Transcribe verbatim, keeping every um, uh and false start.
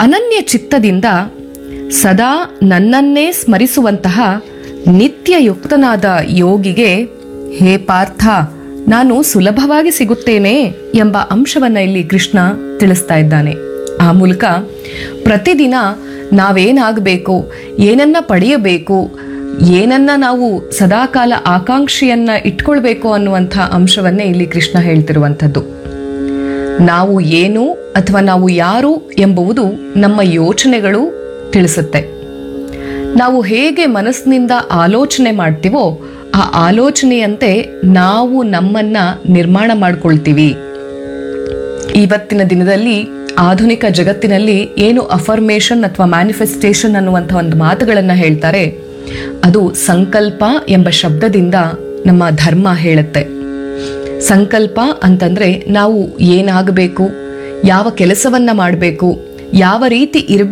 ಅನನ್ಯ ಚಿತ್ತದಿಂದ ಸದಾ ನನ್ನನ್ನೇ ಸ್ಮರಿಸುವಂತಹ ನಿತ್ಯಯುಕ್ತನಾದ ಯೋಗಿಗೆ ಹೇ ಪಾರ್ಥ ನಾನು ಸುಲಭವಾಗಿ ಸಿಗುತ್ತೇನೆ ಎಂಬ ಅಂಶವನ್ನ ಇಲ್ಲಿ ಕೃಷ್ಣ ತಿಳಿಸ್ತಾ ಇದ್ದಾನೆ. ಆ ಮೂಲಕ ಪ್ರತಿದಿನ ನಾವೇನಾಗಬೇಕು, ಏನನ್ನ ಪಡೆಯಬೇಕು, ಏನನ್ನ ನಾವು ಸದಾಕಾಲ ಆಕಾಂಕ್ಷೆಯನ್ನ ಇಟ್ಕೊಳ್ಬೇಕು ಅನ್ನುವಂಥ ಅಂಶವನ್ನೇ ಇಲ್ಲಿ ಕೃಷ್ಣ ಹೇಳ್ತಿರುವಂಥದ್ದು. ನಾವು ಏನು ಅಥವಾ ನಾವು ಯಾರು ಎಂಬುವುದು ನಮ್ಮ ಯೋಚನೆಗಳು ತಿಳಿಸುತ್ತೆ. ನಾವು ಹೇಗೆ ಮನಸ್ಸಿನಿಂದ ಆಲೋಚನೆ ಮಾಡ್ತೀವೋ ಆ ಆಲೋಚನೆಯಂತೆ ನಾವು ನಮ್ಮನ್ನ ನಿರ್ಮಾಣ ಮಾಡ್ಕೊಳ್ತೀವಿ. ಇವತ್ತಿನ ದಿನದಲ್ಲಿ ಆಧುನಿಕ ಜಗತ್ತಿನಲ್ಲಿ ಏನು ಅಫರ್ಮೇಷನ್ ಅಥವಾ ಮ್ಯಾನಿಫೆಸ್ಟೇಷನ್ ಅನ್ನುವಂಥ ಒಂದು ಮಾತುಗಳನ್ನು ಹೇಳ್ತಾರೆ, ಅದು ಸಂಕಲ್ಪ ಎಂಬ ಶಬ್ದದಿಂದ ನಮ್ಮ ಧರ್ಮ ಹೇಳುತ್ತೆ. ಸಂಕಲ್ಪ ಅಂತಂದ್ರೆ ನಾವು ಏನಾಗಬೇಕು, ಯಾವ ಕೆಲಸವನ್ನ ಮಾಡಬೇಕು, ಯಾವ ರೀತಿ ಇರಬೇಕು